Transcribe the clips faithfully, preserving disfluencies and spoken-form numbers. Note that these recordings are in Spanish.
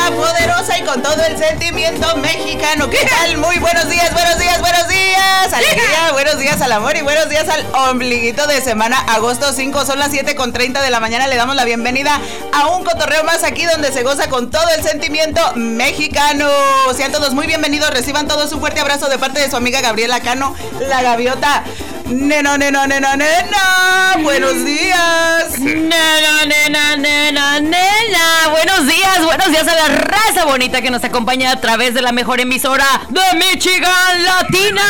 fuerza, poderosa y con todo el sentimiento mexicano. ¿Qué tal? Muy buenos días, buenos días, buenos días. Alegría, buenos días al amor y buenos días al ombliguito de semana. Agosto cinco, son las siete con treinta de la mañana. Le damos la bienvenida a un cotorreo más aquí donde se goza con todo el sentimiento mexicano. Sean todos muy bienvenidos, reciban todos un fuerte abrazo de parte de su amiga Gabriela Cano, la gaviota. Nena, nena, nena, nena, buenos días. Nena, nena, nena, nena. Buenos días, buenos días a la raza bonita que nos acompaña a través de la mejor emisora de Michigan Latina.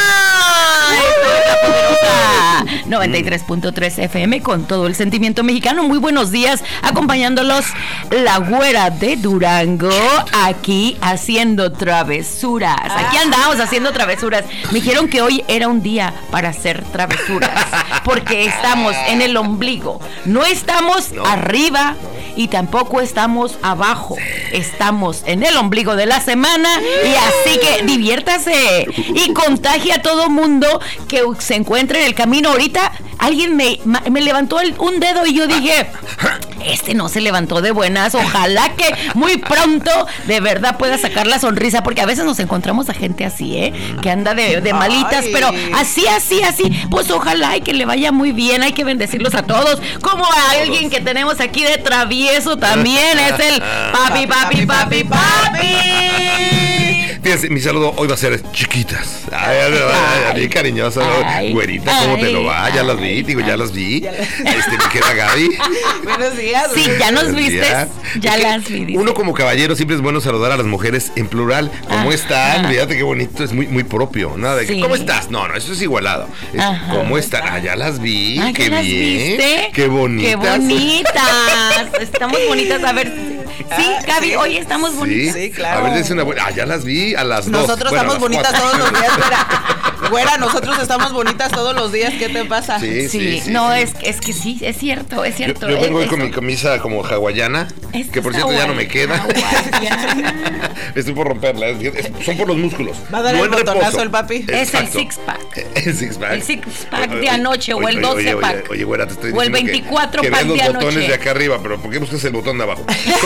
Uh-huh. noventa y tres punto tres F M con todo el sentimiento mexicano. Muy buenos días, acompañándolos la güera de Durango, aquí haciendo travesuras. Aquí andamos haciendo travesuras. Me dijeron que hoy era un día para hacer travesuras. Porque estamos en el ombligo. No estamos no, arriba no. y tampoco estamos abajo. Estamos en el ombligo de la semana. Y así que diviértase y contagie a todo mundo que se encuentre en el camino. Ahorita alguien me, me levantó el, un dedo y yo dije, este no se levantó de buenas. Ojalá que muy pronto de verdad pueda sacar la sonrisa, porque a veces nos encontramos a gente así, ¿eh? Que anda de, de malitas. Ay. Pero así, así, así, pues ojalá y que le vaya muy bien. Hay que bendecirlos a todos. Como a alguien que tenemos aquí de travieso también, es el papi, papi, papi, papi. Fíjense, mi saludo hoy va a ser chiquitas. Ay, ay, ay, ay, cariñosa, ¿no? Güerita, ¿cómo ay, te lo va? Ya las vi, digo, ya las vi. Este, me queda Gaby. Buenos días. Sí, ya nos viste. Ya es las vi. Uno como caballero siempre es bueno saludar a las mujeres en plural. ¿Cómo ah, están? Ah. Fíjate qué bonito, es muy, muy propio. Nada de que, sí. ¿Cómo estás? No, no, eso es igualado. Es, ¿cómo están? Ah, ya las vi. Ah, qué bien. ¿Viste? Qué bonitas. Qué bonitas. Estamos bonitas. A ver. Sí, Gaby, hoy estamos bonitas. Sí, claro. A ver, dice una buena. Ah, ya las vi a las nosotros dos. Nosotros bueno, estamos bonitas cuatro. Todos los días, güera. Güera, nosotros estamos bonitas todos los días. ¿Qué te pasa? Sí, sí, sí, sí no, sí. Es, es que sí, es cierto, es cierto. Yo, yo vengo hoy con eso. mi camisa como hawaiana, es que por cierto ya no me queda. Estoy por romperla. Son por los músculos. Va a dar no el botonazo el papi. Es el six pack. El six pack. El six pack de anoche o el doce pack. Oye, güera, te estoy diciendo o el veinticuatro que, pack que ves de los anoche. botones de acá arriba, pero ¿por qué buscas el botón de abajo?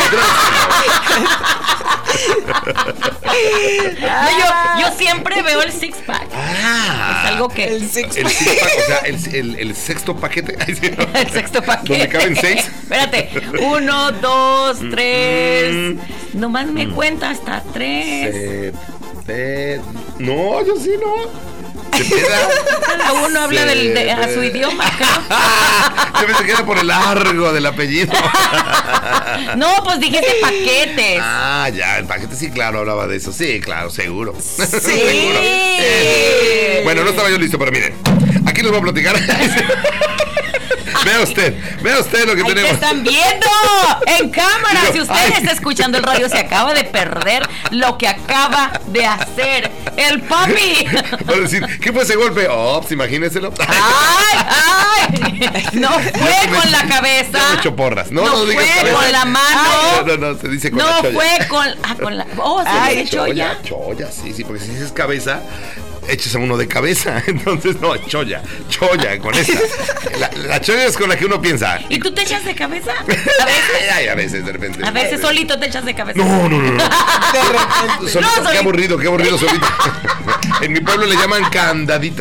No, yo, yo siempre veo el six pack. Ah, es algo que el six pack, el six pack o sea, el, el, el sexto paquete. El sexto paquete. Donde caben seis. Espérate, uno, dos, tres. Mm. Nomás me mm. cuenta hasta tres. Se, se, no, yo sí no. Cada uno habla se, del, de, a su idioma. Yo pensé que era por el largo del apellido. No, pues dijiste paquetes. Ah, ya, el paquete sí, claro, hablaba de eso. Sí, claro, seguro. Sí. Seguro. Eh, bueno, no estaba yo listo, pero miren, aquí les voy a platicar. Vea usted, vea usted lo que ahí tenemos. Te están viendo en cámara. Yo, si usted ay. está escuchando el radio, se acaba de perder lo que acaba de hacer el papi. Va a decir, ¿qué fue ese golpe? Oh, pues imagínenselo. Ay, ay. No fue con la cabeza. No hecho porras. No, no, no digas fue cabeza. Con la mano. No, no, no, se dice con no la cholla. No fue con, ah, con la. Oh, se ay, dice cholla. Cholla, sí, sí, porque si dices cabeza, eches a uno de cabeza. Entonces, no, cholla, cholla, con esa. La, la cholla es con la que uno piensa. ¿Y tú te echas de cabeza? A veces. Ay, a veces, de repente. A veces solito te echas de cabeza. No, no, no, no. De repente. Solito, no, solito. Qué aburrido, qué aburrido solito. En mi pueblo le llaman candadito.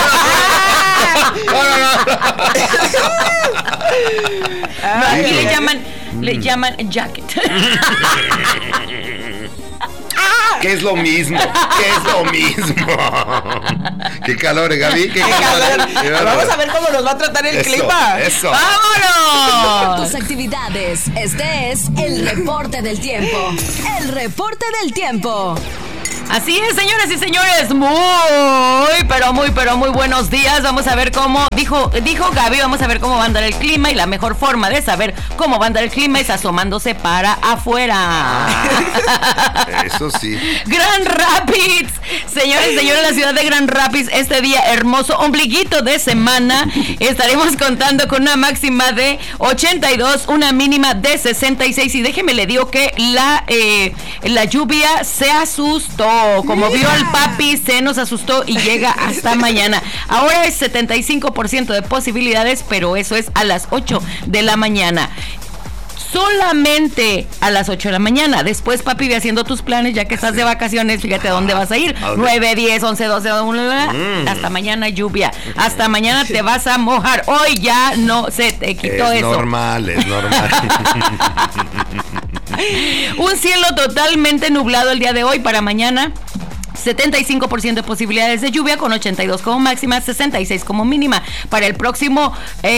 No, aquí le llaman, le llaman jacket. ¿Qué es lo mismo? ¿Qué es lo mismo? Qué calor, ¿eh, Gaby? ¿Qué, ¿Qué calor? calor? Vamos a ver cómo nos va a tratar el eso, clima. Eso. ¡Vámonos! Tus actividades. Este es el reporte del tiempo. El reporte del tiempo. Así es, señoras y señores, muy, pero muy, pero muy buenos días. Vamos a ver cómo, dijo, dijo Gaby, vamos a ver cómo va a andar el clima. Y la mejor forma de saber cómo va a andar el clima es asomándose para afuera. Ah, eso sí. Grand Rapids, señores y señores, la ciudad de Grand Rapids, este día hermoso, ombliguito de semana, estaremos contando con una máxima de ochenta y dos, una mínima de sesenta y seis. Y déjeme le digo que la, eh, la lluvia se asustó. Como vio al papi, se nos asustó y llega hasta mañana. Ahora es setenta y cinco por ciento de posibilidades, pero eso es a las ocho de la mañana. solamente a las ocho de la mañana. Después, papi, ve haciendo tus planes, ya que estás de vacaciones, fíjate a dónde vas a ir. nueve, diez, once, doce, mm. hasta mañana lluvia. Hasta mañana te vas a mojar. Hoy ya no se te quitó es eso. Es normal, es normal. Un cielo totalmente nublado el día de hoy. Para mañana, setenta y cinco por ciento de posibilidades de lluvia, con ochenta y dos como máxima, sesenta y seis como mínima. Para el próximo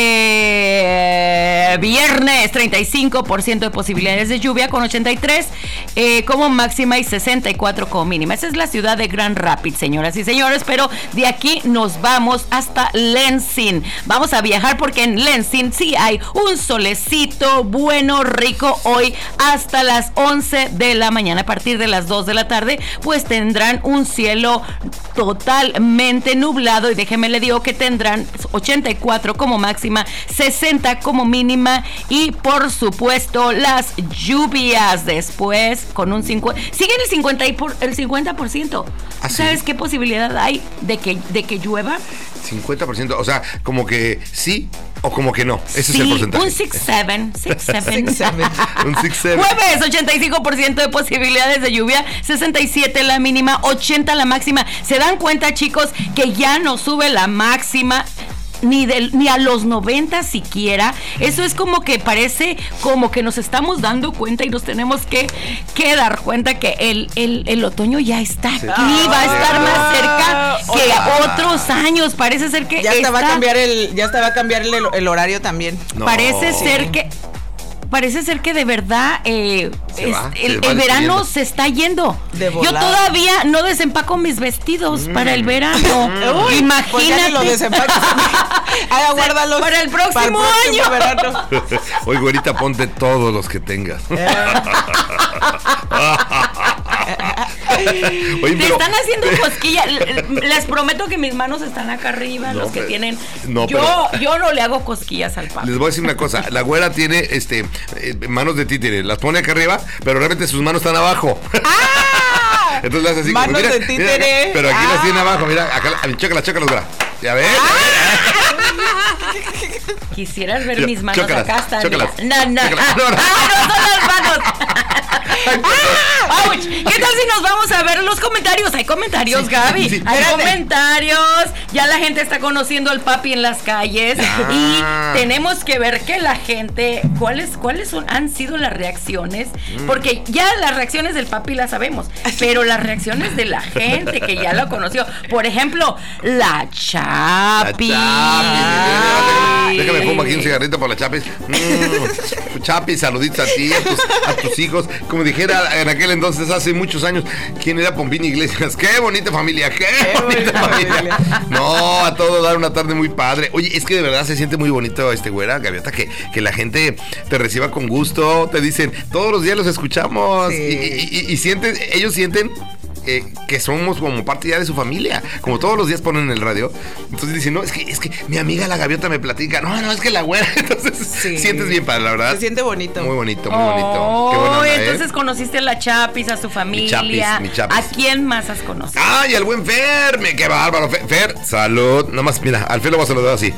eh, viernes, treinta y cinco por ciento de posibilidades de lluvia, con ochenta y tres eh, como máxima y sesenta y cuatro como mínima. Esa es la ciudad de Grand Rapids, señoras y señores, pero de aquí nos vamos hasta Lansing. Vamos a viajar porque en Lansing sí hay un solecito bueno, rico, hoy hasta las once de la mañana. A partir de las dos de la tarde, pues tendrán un cielo totalmente nublado y déjeme le digo que tendrán ochenta y cuatro como máxima, sesenta como mínima y por supuesto las lluvias después con un cincuenta, siguen el cincuenta y por, el cincuenta por ciento. ¿Ah, ¿sabes sí? qué posibilidad hay de que de que llueva? cincuenta por ciento, o sea, como que sí o como que no. Ese sí, es el porcentaje. Un six seven, six seven. Un six seven. Jueves, ochenta y cinco por ciento de posibilidades de lluvia, sesenta y siete la mínima, ochenta la máxima. ¿Se dan cuenta, chicos, que ya no sube la máxima? Ni, de, ni a los noventa siquiera. Eso es como que parece como que nos estamos dando cuenta y nos tenemos que, que dar cuenta que el, el, el otoño ya está aquí, ah, va a estar más cerca que hola. Otros años. Parece ser que ya está, va a cambiar el ya está va a cambiar el, el horario también. No. Parece sí. ser que Parece ser que de verdad eh, es, va, el, el verano se está yendo. De Yo todavía no desempaco mis vestidos mm. para el verano. Mm. Uy, imagínate. Pues ya lo desempacas. Ahora guárdalos para el próximo, para el próximo año. Verano. Oye, güerita, ponte todos los que tengas. Eh. Oye, te pero, están haciendo cosquillas. Les prometo que mis manos están acá arriba, no, los que pero, tienen. No, yo, pero, yo no le hago cosquillas al papi. Les voy a decir una cosa. La güera tiene este eh, manos de títere. Las pone acá arriba, pero realmente sus manos están abajo. ¡Ah! Entonces las hace así manos como, mira, de títere. Mira, pero aquí ah. las tiene abajo. Mira, acá, chócalas, chócalas, güera. ¿Ya ves? Ah. Quisieras ver mis manos chócalas, acá hasta. Chócalas, no, no, chócalas. Ah, no, no. Ah, no son las manos. ¡Ah! ¿Qué tal si nos vamos a ver los comentarios? Hay comentarios, sí, Gaby. Sí, hay espérate. comentarios. Ya la gente está conociendo al papi en las calles. Ah. Y tenemos que ver que la gente, ¿cuáles, cuáles son, han sido las reacciones? Mm. Porque ya las reacciones del papi las sabemos, pero las reacciones de la gente que ya lo conoció. Por ejemplo, la Chapi. La Chapi. Déjame fumar aquí un cigarrito por la Chapis. Mm. Chapi, saluditos a ti, a tus, a tus hijos. Como dijera en aquel entonces, hace muchos años, ¿quién era Pompín Iglesias? ¡Qué bonita familia! ¡Qué, qué bonita familia! familia. No, a todo dar una tarde muy padre. Oye, es que de verdad se siente muy bonito este güera, Gaviota, que, que la gente te reciba con gusto, te dicen, todos los días los escuchamos. Sí. Y, y, y sienten, ellos sienten Eh, que somos como parte ya de su familia, como todos los días ponen en el radio. Entonces dicen, no, es que es que mi amiga la Gaviota me platica, no, no, es que la güera. Entonces sí. sientes bien padre, la verdad. Se siente bonito. Muy bonito, muy oh, bonito. Qué buena onda, entonces ¿eh? Conociste a la Chapis, a su familia. Mi Chapis, mi Chapis. ¿A quién más has conocido? Ah, y al buen Fer, me, qué bárbaro. Fer, Fer, salud. Nada más, mira, al Fer lo voy a saludar así.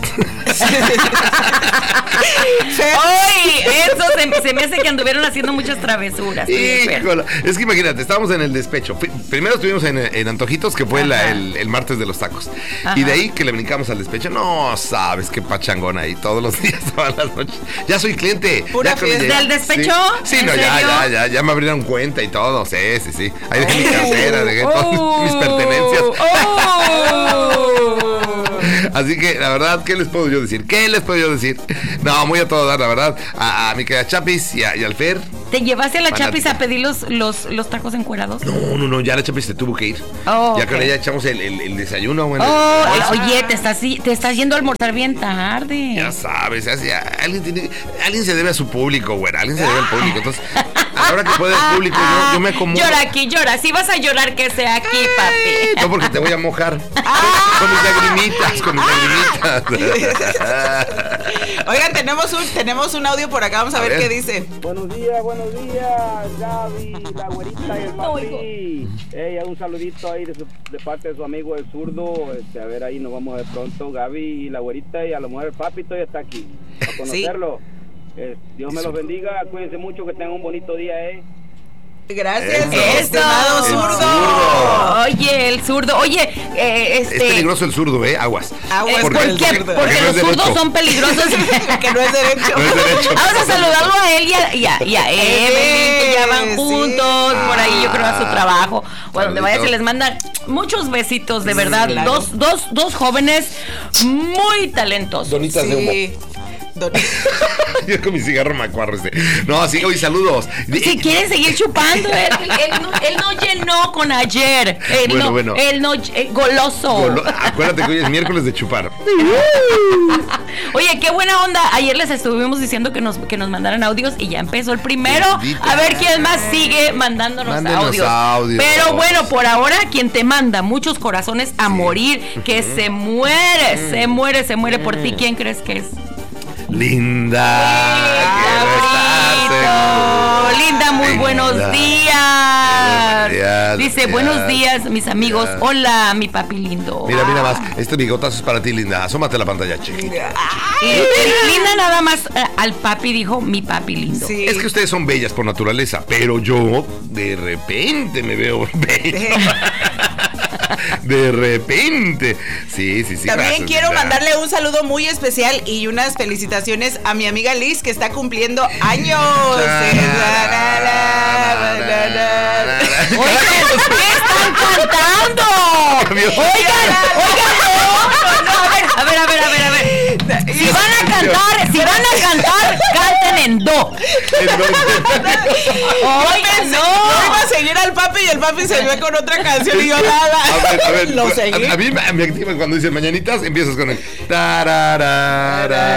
Ay, eso se, se me hace que anduvieron haciendo muchas travesuras. Híjole, es que imagínate, estábamos en el despecho. Primero estuvimos en, en Antojitos, que fue la, el, el martes de los tacos. Ajá. Y de ahí que le brincamos al despecho. No sabes qué pachangón ahí todos los días, todas las noches. Ya soy cliente. ¿Pura fiesta del despecho? Sí, sí no, ya, ya, ya, ya me abrieron cuenta y todo. Sí, sí, sí. Ahí dejé oh, mi cartera, dejé oh, todas mis pertenencias. Oh. Así que, la verdad, ¿qué les puedo yo decir? ¿Qué les puedo yo decir? No, muy a todo dar, la verdad. A, a mi querida Chapis y, a, y al Fer. ¿Te llevaste a la fanática. Chapis a pedir los, los, los tacos encuerados? No, no, no, ya la Chapis se tuvo que ir. Oh, ya okay. Con ella echamos el, el, el desayuno. Bueno, oh, el, oye, te estás, te estás yendo a almorzar bien tarde. Ya sabes, así, alguien, tiene, alguien se debe a su público, güey. Alguien se debe al público. Entonces, a la hora que puede el público, yo, yo me acomodo. Llora aquí, llora. Si vas a llorar, que sea aquí, papi. No, porque te voy a mojar. Con mis lagrimitas, con mis lagrimitas. Oigan, tenemos un, tenemos un audio por acá. Vamos a, a ver, ver qué dice. Buenos días, buenos días, Gaby, la güerita y el papi. Hey, un saludito ahí de, su, de parte de su amigo el zurdo. Este, a ver, ahí nos vamos de pronto, Gaby y la güerita, y a lo mejor el papi todavía está aquí. A conocerlo. Sí. Eh, Dios me los bendiga, cuídense mucho, que tengan un bonito día, ¿eh? Gracias, Eso. estimado zurdo. zurdo. Oye, el zurdo. Oye, eh, este. Es peligroso el zurdo, ¿eh? Aguas. Aguas. ¿Por Porque- qué? porque- Porque, porque no los es zurdos derecho. son peligrosos. Que no es derecho. No es derecho. Vamos a saludarlo a él y a, y a, y a Evelyn, que ya van Sí. juntos, por ahí yo creo a su trabajo, o a donde vaya Saluditos. se les mandan muchos besitos, de verdad. claro. Dos, dos, dos jóvenes muy talentosos. Donitas de humo. Sí. Don- Yo con mi cigarro macuarro este. No, sí, oye, saludos. Si quieren seguir chupando, él, él- él no, él no llenó con ayer. Él Bueno, no, bueno. Él no, eh, goloso. Golo- Acuérdate que hoy es miércoles de chupar. Oye, qué buena onda. Ayer les estuvimos diciendo que nos, que nos mandaran audios y ya empezó el primero. Bendito. A ver quién más sigue mandándonos Mándenos audios. audios. Pero bueno, por ahora, quien te manda muchos corazones a morir, que se muere, se muere, se muere por ti. ¿Quién crees que es? Linda. quiero estar Labrito. seguro. Linda, muy Linda. buenos días. Buenos días, Dice, buenos buenos días, días, mis amigos. días. Hola, mi papi lindo. Mira, mira más. Este bigotazo es para ti, Linda. Asómate a la pantalla, chiquita. Y Linda nada más eh, al papi dijo mi papi lindo. Sí. Es que ustedes son bellas por naturaleza, pero yo de repente me veo bello. De repente. Sí, sí, sí. También gracias, quiero Linda. mandarle un saludo muy especial y unas felicitaciones a mi amiga Liz, que está cumpliendo años. Oigan, ¿qué están cantando? Oigan, oigan, no, no, a ver, a ver, a ver, a ver, a ver. Si van a cantar, si van a cantar, canten en do. Oigan, Yo no. iba a seguir al papi y el papi se fue con otra canción y yo A ver, nada. a ver, Lo a- seguí. A, mí me me activa cuando dicen mañanitas, empiezas con el tarararara,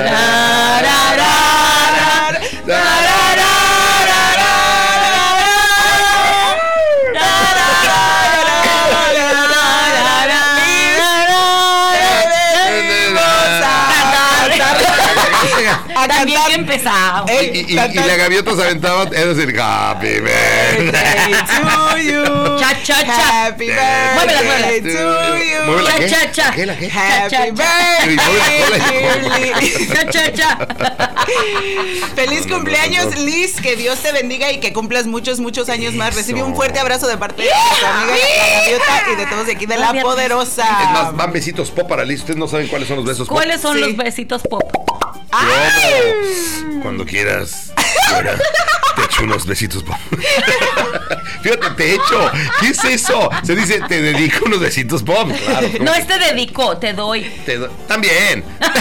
A También cantar. bien pesado. Y, y- y- y la gaviota se aventaba, es decir, happy birthday. to you. Cha, cha, cha. Happy Muévela, birthday muévela. to you. Muévela, ¿qué? Cha, cha, cha. ¿Qué, la qué? Cha, cha, Happy cha. birthday. Cha, cha, cha. Feliz No, no, cumpleaños, no, no. Liz. Que Dios te bendiga y que cumplas muchos, muchos años más. Eso. Recibe un fuerte abrazo de parte de tu amiga la gaviota y de todos de aquí de La Gaviota. Poderosa. Es más, van besitos pop para Liz. Ustedes no saben cuáles son los besos pop. ¿Cuáles son Sí. los besitos pop? ¿Cómo? Cuando quieras, fuera, te echo unos besitos pop. Fíjate, te echo. ¿Qué es eso? Se dice, te dedico unos besitos pop. Claro. ¿cómo No, que este dedicó, te doy. te do- También.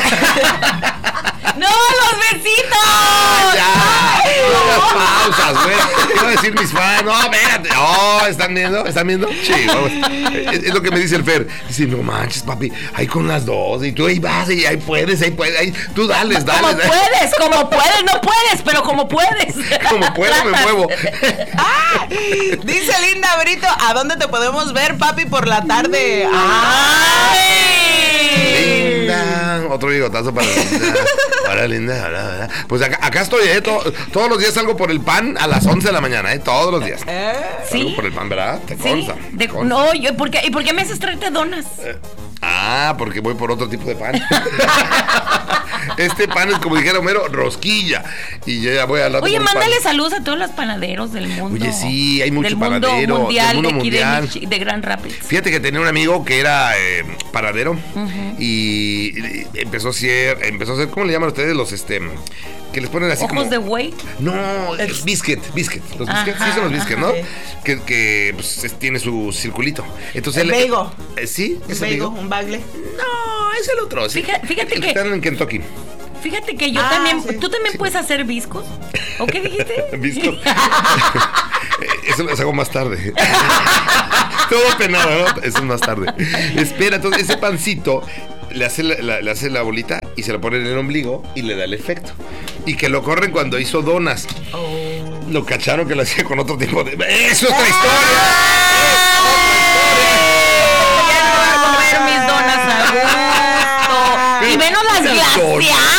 ¡No, los besitos! Ya, no hagas pausas, güey. Iba a decir mis fans, no, espérate. Oh, ¿están viendo? ¿Están viendo? Sí, vamos. Es, es lo que me dice el Fer. Dice, no manches, papi, ahí con las dos. Y tú ahí vas, y ahí puedes, ahí puedes. Ahí, tú dales, dale. Como dale. puedes, como puedes, no puedes, pero como puedes. Como puedo, me Tratas. muevo. Ah, dice Linda Brito, ¿a dónde te podemos ver, papi, por la tarde? ¡Ay! Linda. Otro bigotazo para Linda. Para Linda. Para, para. Pues acá, acá estoy, ¿eh? To- todos los días salgo por el pan a las once de la mañana, ¿eh? Todos los días. ¿Sí? Salgo por el pan, ¿verdad? Te Sí, consta. de- te consta. no, yo, ¿por qué, ¿y por qué me haces traerte donas? Ah, porque voy por otro tipo de pan. Este pan es, como dijera Homero, rosquilla. Y yo ya voy al lado. Oye, por un pan. mándale saludos a todos los panaderos del mundo. Oye, sí, hay mucho del mundo panadero, mundial, del mundo de aquí de mundial. Michi- de Grand Rapids. Fíjate que tenía un amigo que era eh, paradero y, y empezó a hacer, empezó a hacer, ¿cómo le llaman ustedes los este que les ponen así Ojos como de buey. No, es biscuit, biscuit. Los biscuits, Ajá, sí son los biscuits, ¿no? ajá. Que, que pues, es- tiene su circulito. Entonces El él- Bego. eh, sí, Un es bagel, amigo. un bagle. No, es el otro. Sí. Fíjate- fíjate El que- están en Kentucky. Fíjate que yo Ah, también, sí. ¿tú también puedes hacer viscos? ¿O qué dijiste? ¿Visto? Eso lo hago más tarde. Todo penado, ¿no? Eso es más tarde. Espera, entonces ese pancito le hace la, la- le hace la bolita y se la pone en el ombligo y le da el efecto. Y que lo corren cuando hizo donas. Lo cacharon que lo hacía con otro tipo de... ¡Eso es otra historia! Ya no voy a comer mis donas a gusto. Y menos las Unas glaseadas.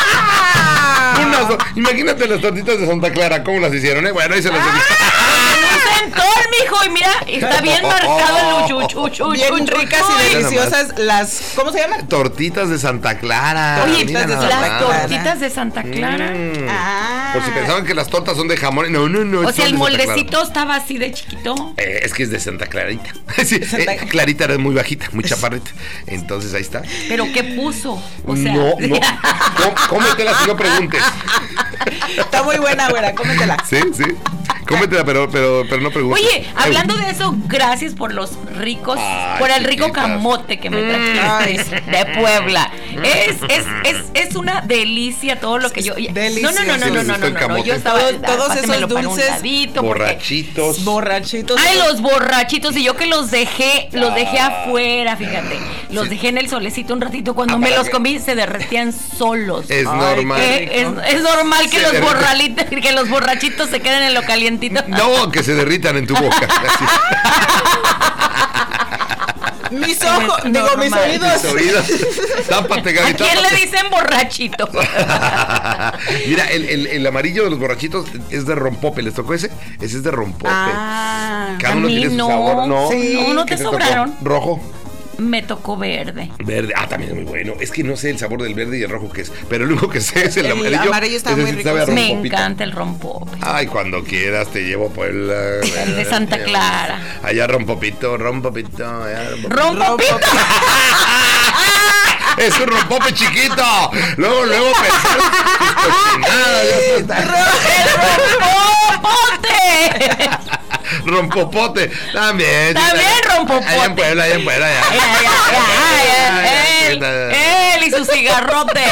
Unas do- Imagínate las tortitas de Santa Clara, ¿cómo las hicieron? Eh? Bueno, ahí se las... centol, mijo, y mira, está bien marcado el chuchuchu. Bien ricas y deliciosas las, ¿cómo se llaman? Tortitas de Santa Clara. Oye, las Clara. tortitas de Santa Clara. Mm. Ah. Por si pensaban que las tortas son de jamón. No, no, no. O sea, el moldecito estaba así de chiquito. Eh, es que es de Santa Clarita. Sí, Santa... Eh, Clarita era muy bajita, muy chaparrita. Entonces ahí está. ¿Pero qué puso? O sea, no, no. Cómetela si no preguntes. Está muy buena, güera, cómetela. Sí, sí. Cómetela, pero, pero, pero no preguntes. Oye, hablando de eso, gracias por los ricos, Ay, por el rico chiquitas. camote que me trajiste mm. de Puebla. Es, es, es, es una delicia todo lo que yo. Delicia. No, no, no, no, no, no, no, no, no. Yo estaba todos esos dulces, ladito borrachitos. Porque, borrachitos. Ay, los borrachitos. Y yo que los dejé, los dejé ah. afuera, fíjate. Los sí. dejé en el solecito un ratito. Cuando ah, me los comí, se derretían solos. Es Ay, normal. Es, es normal que los, borralitos, que los borrachitos se queden en lo caliente. No, que se derritan en tu boca. Mis ojos, digo, mis oídos. Mis oídos. Tápate, Gaby, ¿A quién tápate. le dicen borrachito? Mira, el, el, el amarillo de los borrachitos es de rompope. ¿Les tocó ese? Ese es de rompope. Ah, Cada uno tiene no. su sabor. No, sí. no, no te, te sobraron. Tocó? Rojo. Me tocó verde. Verde, ah, también es muy bueno. Es que no sé el sabor del verde y el rojo que es, pero lo único que sé es el, el amarillo. El amarillo está muy rico. Me encanta el rompope. Ay, cuando quieras te llevo por el... El de Santa Clara. Allá rompopito, rompopito. Allá rompopito. ¡Rompopito! Es un rompope chiquito. Luego, luego pensar sus cochinadas. ¡El rompopote! Rompopote, también. También rompopote. Allá en Puebla, allá en Puebla, allá. Él, él y su cigarrote.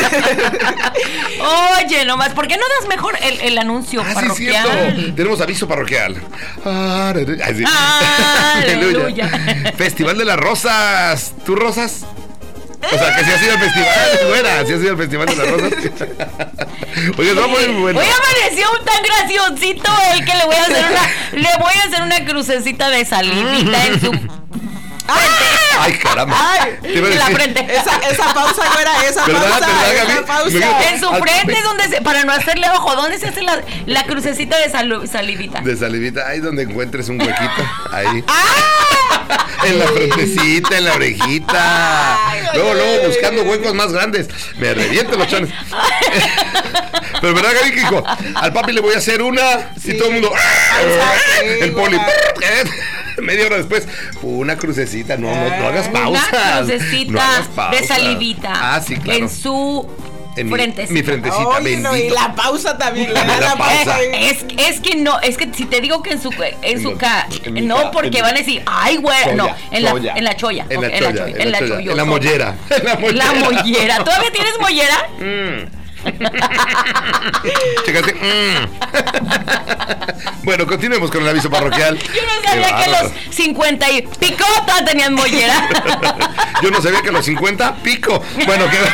Oye, nomás, ¿por qué no das mejor el, el anuncio ah, parroquial? Sí, tenemos aviso parroquial. Ay, sí. Aleluya. Festival de las Rosas. ¿Tú rosas? O sea, que si ha sido el festival, fuera, si ha sido el festival de las rosas. Oye, no, muy bueno. Hoy amaneció un tan graciosito el que le voy a hacer una, le voy a hacer una crucecita de salivita en su ¡Ah! Ay, caramba. Ay, en la frente. Esa, esa pausa, güera, esa ¿verdad, pausa. ¿verdad, esa pausa. En su frente es donde se, para no hacerle ojo, ¿dónde se hace la, la crucecita de sal, salivita? De salivita, ahí donde encuentres un huequito, ahí. ¡Ah! En la frentecita, en la orejita. Ay, luego, ay, luego ay, buscando ay, huecos más grandes. Me reviento los chones. Pero verdad, Gaby, que hijo, al papi le voy a hacer una. Si sí. Todo el mundo. Sí, el poli. Media hora después, una crucecita, no, no, no hagas pausas. Una crucecita no hagas pausas. De salivita. Ah, sí, claro. En su en frentecita. Mi, mi frentecita, Oye, bendito. No, y la pausa también. La, la, la pausa. Es, es que no, es que si te digo que en su en su ca, no, porque van a decir, ay, güey, no, en la, en la cholla. En la cholla, en la, en la, cholla, en la mollera. En la mollera. La mollera. ¿Todavía tienes mollera? Mm. Chécate. Mm. Bueno, continuemos con el aviso parroquial. Yo no sabía que a los cincuenta y pico tenían mollera. Yo no sabía que a los cincuenta pico. Bueno, que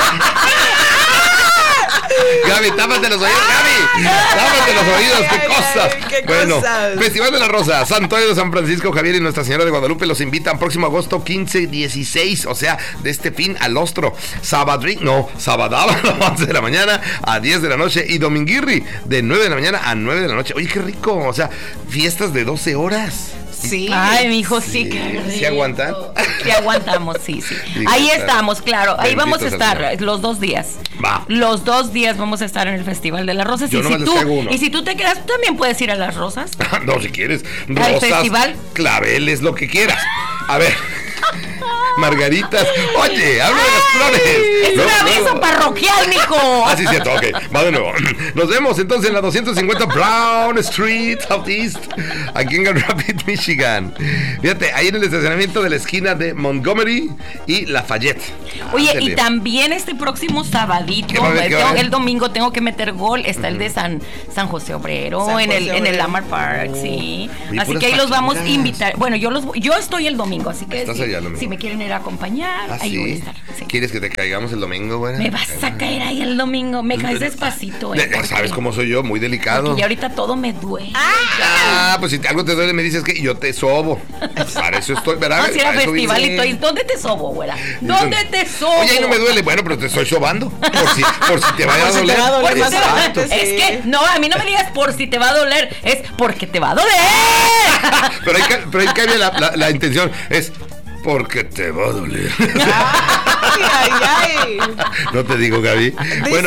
Gaby, tápate los oídos, Gaby. Tápate los oídos, qué ay, cosas. Ay, qué bueno, cosas. Festival de la Rosa, Santuario de San Francisco Javier y Nuestra Señora de Guadalupe los invitan próximo agosto quince, dieciséis, o sea, de este fin al ostro. Sabadrí, no, Sabadaba, once de la mañana a diez de la noche y Dominguirri de nueve de la mañana a nueve de la noche. Oye, qué rico, o sea, fiestas de doce horas. Sí. Ay, mi hijo, sí, sí que ¿Sí aguantan? Sí aguantamos, sí, sí. sí ahí estamos, claro. Ahí vamos a estar los dos días. Va. Los dos días vamos a estar en el Festival de las Rosas. Yo y, no si tú, y si tú te quedas, tú también puedes ir a las Rosas. No, si quieres. Rosas, festival. claveles, lo que quieras. A ver. Margaritas. Oye, habla de las flores. Es no, un aviso no. parroquial, mijo. Ah, sí, cierto, ok. Va de nuevo. Nos vemos entonces en la doscientos cincuenta Brown Street, Southeast, aquí en Grand Rapids, Michigan. Fíjate, ahí en el estacionamiento de la esquina de Montgomery y Lafayette. Oye, ah, y también este próximo sabadito, el, el domingo tengo que meter gol. Está uh-huh. el de San, San José Obrero, San en, José el, Obrero. en el Lamar Park, oh. sí. Así que ahí los vamos a invitar. Bueno, yo los yo estoy el domingo, así que si, si me quieren ir a acompañar, ¿Ah, ahí sí? voy a estar. Sí. ¿Quieres que te caigamos el domingo, güey? Me vas a caer ahí el domingo, me caes despacito. Eh, ya sabes cómo soy yo, muy delicado. Porque ya ahorita todo me duele. Ah, pues si algo te duele me dices que yo te sobo. Para eso estoy, ¿verdad? Vamos a ir a festival vine. y estoy. ¿Dónde te sobo, güera? ¿Dónde te sobo? Oye, ahí no me duele. Bueno, pero te estoy sobando. Por si, por si te vaya a doler. Te va a doler más Exacto. adelante, Es sí. que, no, a mí no me digas por si te va a doler, es porque te va a doler. Pero ahí, ca- pero ahí cambia la, la, la intención. Es porque te va a doler. Ay, ay, ay. No te digo, Gaby. Dice, Bueno.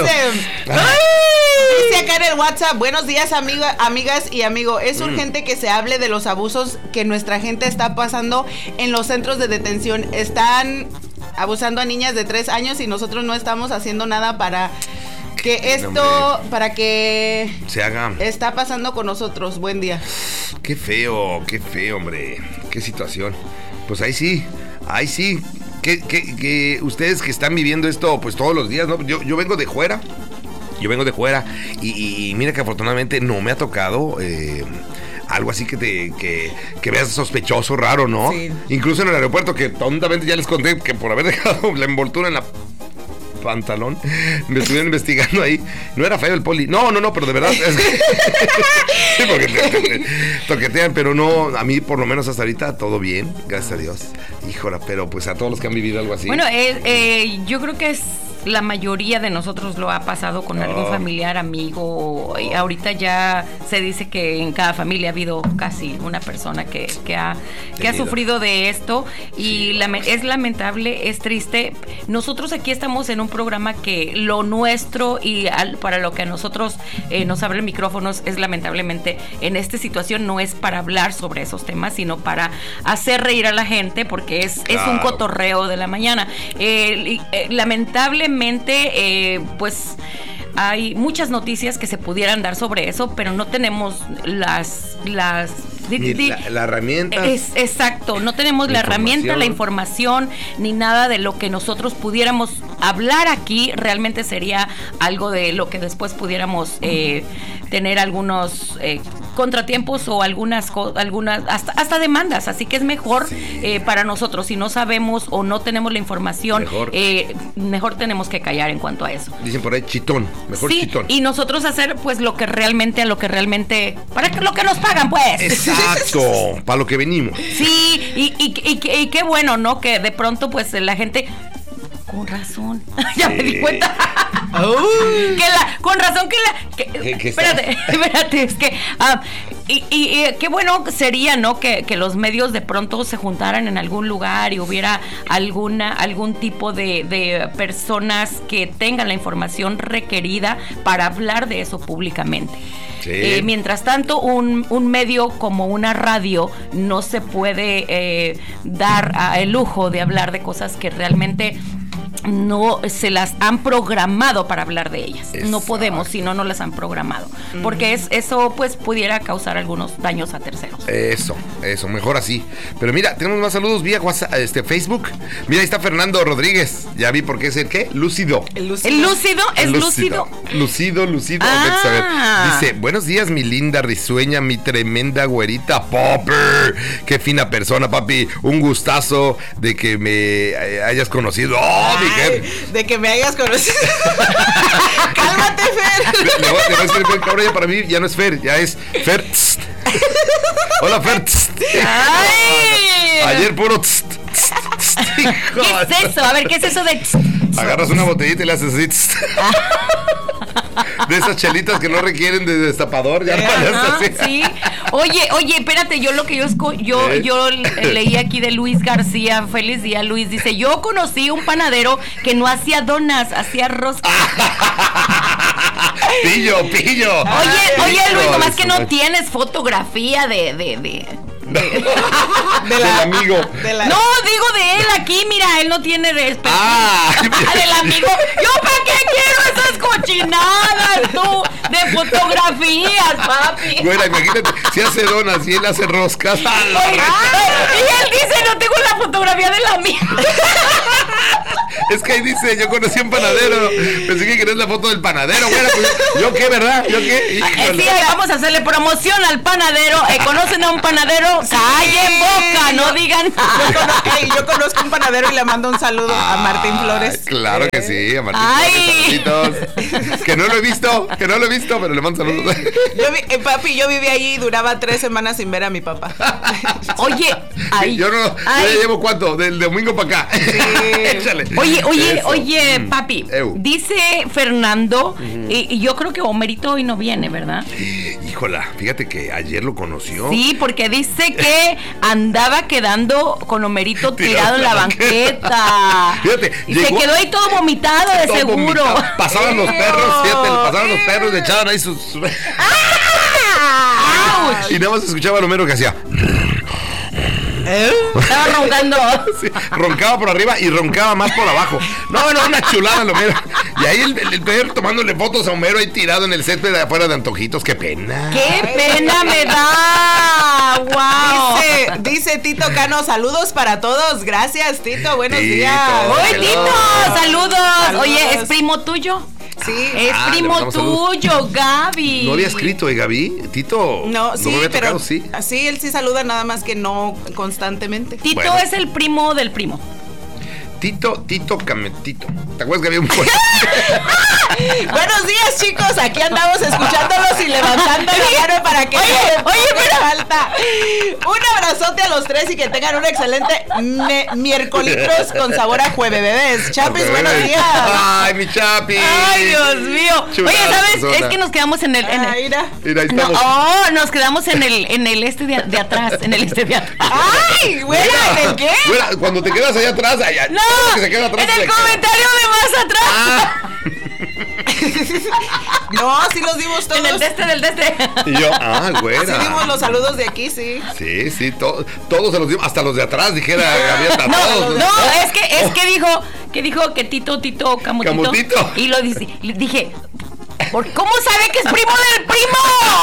dice acá en el WhatsApp, buenos días amiga, amigas y amigo, es urgente que se hable de los abusos que nuestra gente está pasando en los centros de detención. Están abusando a niñas de tres años y nosotros no estamos haciendo nada para que esto, No, para que Se haga. está pasando con nosotros. Buen día. Qué feo, qué feo, hombre. Qué situación. Pues ahí sí, ahí sí. Que, que, que ustedes que están viviendo esto, pues todos los días, ¿no? Yo, yo vengo de fuera. Yo vengo de fuera. Y, y mira que afortunadamente no me ha tocado. Eh, algo así que te que, que veas sospechoso, raro, ¿no? Sí. Incluso en el aeropuerto, que tontamente ya les conté que por haber dejado la envoltura en la pantalón, me estuvieron investigando ahí. No era feo el poli. No, no, no, pero de verdad. Es que, sí, porque te, te, te toquetean, pero no, a mí por lo menos hasta ahorita todo bien, gracias a Dios. Híjola, pero pues a todos los que han vivido algo así. Bueno, eh, eh, yo creo que es la mayoría de nosotros lo ha pasado con algún Oh. familiar, amigo. Y ahorita ya se dice que en cada familia ha habido casi una persona que, que, ha, que ha Tenido. sufrido de esto. Y lame- es lamentable, es triste. Nosotros aquí estamos en un programa que lo nuestro y al- para lo que a nosotros eh, nos abren micrófonos es lamentablemente en esta situación no es para hablar sobre esos temas, sino para hacer reír a la gente porque es, es un Claro. cotorreo de la mañana. Eh, y, eh, lamentablemente, eh, pues hay muchas noticias que se pudieran dar sobre eso, pero no tenemos las las di- Ni di- la, la herramienta. es, exacto, no tenemos La la herramienta, la información. información, ni nada de lo que nosotros pudiéramos hablar aquí. Realmente sería algo de lo que después pudiéramos eh, tener algunos eh, contratiempos o algunas, co- algunas hasta, hasta demandas. Así que es mejor eh, para nosotros, si no sabemos o no tenemos la información, Mejor. eh, mejor tenemos que callar en cuanto a eso. Dicen por ahí chitón, mejor Sí, chitón. y nosotros hacer pues lo que realmente, a lo que realmente, para que lo que nos pagan pues. Exacto, para lo que venimos. Sí, y, y, y, y- y qué bueno, ¿no? Que de pronto, pues, la gente... Con razón. Ya me di cuenta. que la, con razón que la... que- ¿Qué- qué espérate, espérate, es que... ah, y, y- y qué bueno sería, ¿no? Que, que los medios de pronto se juntaran en algún lugar y hubiera alguna algún tipo de, de personas que tengan la información requerida para hablar de eso públicamente. Sí. Eh, mientras tanto, un, un medio como una radio no se puede eh, dar a el lujo de hablar de cosas que realmente no se las han programado para hablar de ellas. No Exacto. podemos, si no, no las han programado. Porque es, eso pues pudiera causar algunos daños a terceros. Eso, eso, mejor así. Pero mira, tenemos más saludos vía WhatsApp, este, Facebook. Mira, ahí está Fernando Rodríguez. Ya vi por qué es el qué, lúcido. El lúcido. ¿El lúcido? ¿Es lúcido? Lucido, lucido. Ah. Vete a saber. Dice, buenos días, mi linda risueña, mi tremenda güerita Popper. Qué fina persona, papi. Un gustazo de que me eh, hayas conocido. Oh, mi Ay, jefe. de que me hayas conocido. Cálmate, Fer. Le, le voy, a- le voy a decir, Fer, que ahora ya para mí ya no es Fer, ya es Fer. tst. Hola, Fer. tst. ¡Ay! Ayer puro. tst, tst, tst, hijo. ¿Qué es eso? A ver, ¿qué es eso de...? Agarras una botellita y le haces así. tst. De esas chelitas que no requieren de destapador, ya no Ajá, así. sí. Oye, oye, espérate, yo lo que yo esco- yo, ¿Eh? yo le- leí aquí de Luis García, feliz día Luis, dice, yo conocí un panadero que no hacía donas, hacía roscas. Pillo, pillo. Oye, oye Hijo Luis, de nomás su que no madre. tienes fotografía de, de, de, De Del amigo. de la- No, digo de él aquí, mira, él no tiene respeto. Ah. Del amigo. ¿Yo para qué quiero esas cochinadas, tú? De fotografías, papi. Güera, imagínate, si hace donas y él hace roscas. ¡A la Oye, madre! y él dice, no tengo la fotografía de la mía. Es que ahí dice, yo conocí un panadero. Pensé que querías la foto del panadero, güey. ¿Yo qué, verdad? ¿Yo qué? Híjole. Sí, vamos a hacerle promoción al panadero. Eh, ¿Conocen a un panadero? Sí. ¡Callen boca! No digan nada. Yo, conozco, hey, yo conozco un panadero y le mando un saludo ah, a Martín Flores. Claro que sí, a Martín Ay. Flores. Que no lo he visto, que no lo he visto, pero le mando saludos. Yo vi, eh, papi, yo viví allí y duraba tres semanas sin ver a mi papá. Oye, ay, yo no, yo ya llevo cuánto, del domingo para acá. Sí. Échale. Oye, oye, Eso. oye, papi, Ew. dice Fernando, uh-huh. y, y yo creo que Homerito hoy no viene, ¿verdad? Híjola, fíjate que ayer lo conoció. Sí, porque dice que andaba quedando con Homerito tirado en la banqueta. Fíjate, y llegó, se quedó ahí todo vomitado de todo seguro. Vomitado. Pasaban los perros, fíjate, pasaban los perros, le echaban ahí sus... sus... ¡Ah! Y nada más escuchaba a Homero que hacía... ¿Eh? Estaba roncando. Sí, roncaba por arriba y roncaba más por abajo. No, no, una chulada el Homero. Y ahí el, el, el perro tomándole fotos a Homero ahí tirado en el césped de afuera de Antojitos. ¡Qué pena! ¡Qué pena me da! ¡Wow! Dice, dice Tito Cano, saludos para todos. Gracias, Tito. Buenos Tito, días. ¡Oye, Tito! ¡Saludos! saludos. Oye, ¿es primo tuyo? Sí. Es ah, primo tuyo, saludos. Gaby. No había escrito, ¿eh, Gaby? Tito. No, sí, no me pero tocado, sí. Sí, él sí saluda, nada más que no constantemente. Tito bueno. es el primo del primo. Tito, Tito Cametito. ¿Te acuerdas que había un puesto? Buenos días, chicos. Aquí andamos escuchándolos y levantando la mano para que oye, no oye, pero falta. Un abrazote a los tres y que tengan un excelente me- miércolitos con sabor a jueve bebés. Chapis, buenos días. Ay, mi Chapi. Ay, Dios mío. Chulada, oye, ¿sabes? Persona. Es que nos quedamos en el. En el... Ah, mira. Mira, ahí no, oh, nos quedamos en el, en el este de, de atrás. En el este de atrás. Ay, güera, ¿en el qué? Güera, cuando te quedas allá atrás, allá. No, que se queda atrás en el comentario queda. de más atrás. Ah. No, sí los dimos todos. En el de este, del de este. Y yo, ah, güera. Sí dimos los saludos de aquí, sí. Sí, sí, to, todos se los dimos, hasta los de atrás, dijera Gabriela. No, todos. no, es que, es que dijo, que dijo que Tito, Tito, Camotito. Camotito. Y lo dice, dije, ¿por cómo sabe que es primo del primo?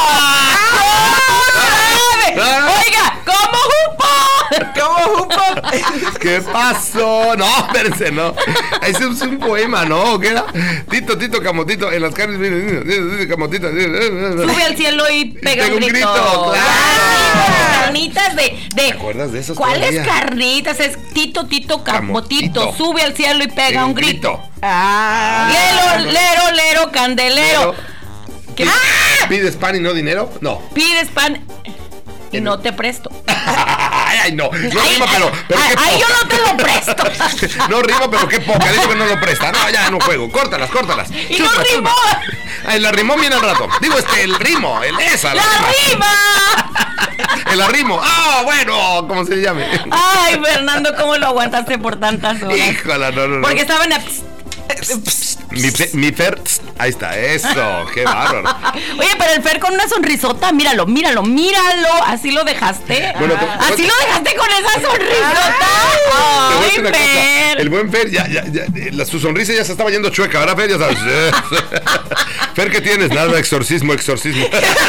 ¡Ah! Oiga, ¿cómo jupo? ¿Cómo jupo? ¿Qué pasó? No, espérense, no. Ese es un poema, ¿no? ¿Qué era? Tito, Tito, Camotito, en las carnes, Camotito. Sube al cielo y pega, pega un grito. Un grito, claro. Carnitas de, de. ¿Te acuerdas de esos? ¿Cuáles todavía? Carnitas? Es Tito, Tito, Camotito. Camotito. Sube al cielo y pega, pega un grito. grito. Ah. Lero, lero, lero, candelero. ¿Qué? ¡Ah! ¿Pides pan y no dinero? No. Pides pan y no te presto. Ay, no. No ay, rima, pero. pero ay, qué ay yo no te lo presto. No rima, pero qué poca. Digo que no lo presta. No, ya no juego. Córtalas, córtalas. Y chupa, no rimó. Ay, la rimó bien al rato. Digo, este, el rimo, el esa. La, la rima. El arrimo. Ah, oh, bueno, ¿cómo se llame? Ay, Fernando, ¿cómo lo aguantaste por tantas horas? Híjola, no, no, no. Porque estaban a... Mi, mi Fer, ahí está, eso, qué bárbaro. Oye, pero el Fer con una sonrisota, míralo, míralo, míralo, así lo dejaste. Bueno, te, así te, lo dejaste con esa sonrisota. Ay, Fer. El buen Fer, ya, ya, ya, la, su sonrisa ya se estaba yendo chueca, ahora Fer, ya sabes. Fer, ¿qué tienes? Nada, exorcismo, exorcismo.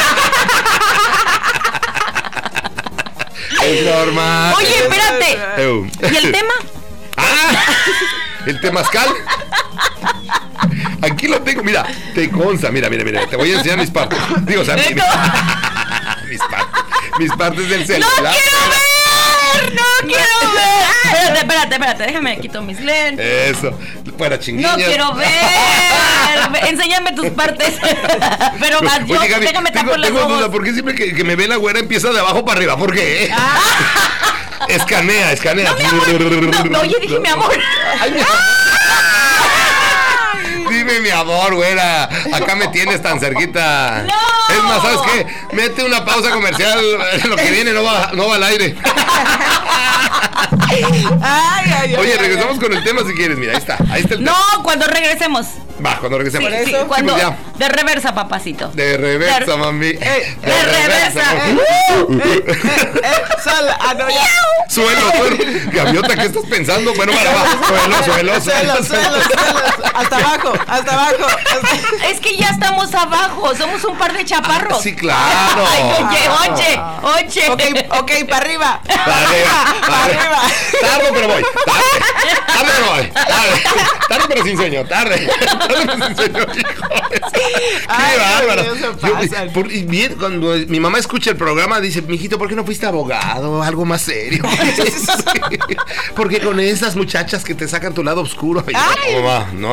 Es normal. Oye, espérate. Eu. ¿Y el tema? Ah, el temazcal. Aquí lo tengo, mira, te consta, mira, mira, mira, te voy a enseñar mis partes. Digo, o sea, mi, mi, mis partes, mis partes del celular. ¡No quiero ver! ¡No quiero ver! Espérate, espérate, espérate, déjame quito mis lentes. Eso, fuera chinguillas. No quiero ver. Enséñame tus partes. Pero más yo, oye, Gaby, déjame tapar los ojos. Tengo duda, ¿por qué siempre que, que me ve la güera empieza de abajo para arriba? ¿Por qué? Ah. Escanea, escanea. No, mi amor. No, no, oye, dije mi amor. Ay, dime mi amor, güera. Acá me tienes tan cerquita. No. Es más, ¿sabes qué? Mete una pausa comercial. Lo que viene no va, no va al aire. Ay, ay, oye, ay, regresamos ay. con el tema si quieres. Mira, ahí está. Ahí está el no, tema. cuando regresemos. Va, cuando regresemos. Sí, sí, cuando, sí, pues de reversa, papacito. De reversa, de, mami. Eh, de, de reversa. reversa. Uh, eh, eh, eh, sal, ah, no, ya. Suelo, suelo. Gaviota, ¿qué estás pensando? Bueno, para abajo. Suelo, suelo, suelo. Suelo, suelo, suelo. Hasta abajo, hasta abajo. Hasta... Es que ya estamos abajo. Somos un par de chaparros. Ah, sí, claro. Ay, oye, oye, oye. Ok, ok, para arriba. Para arriba, para arriba. Tardo, pero voy. Tarde, tarde, pero voy. tarde, tarde pero sin sueño, tarde, tarde pero sin sueño, hijos. Qué bárbaro. Por, y bien, cuando mi mamá escucha el programa, dice, mijito, ¿por qué no fuiste abogado? Algo más serio. Porque con esas muchachas que te sacan tu lado oscuro. Ay, mamá, no.